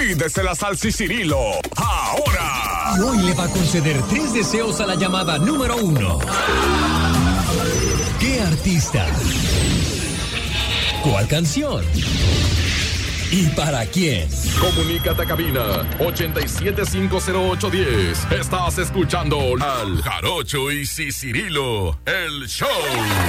Pídeselas al Cicirilo, ahora. Y hoy le va a conceder 3 deseos a la llamada número 1. ¿Qué artista? ¿Cuál canción? ¿Y para quién? Comunícate a cabina 87508010. Estás escuchando al Jarocho y Cicirilo, el show.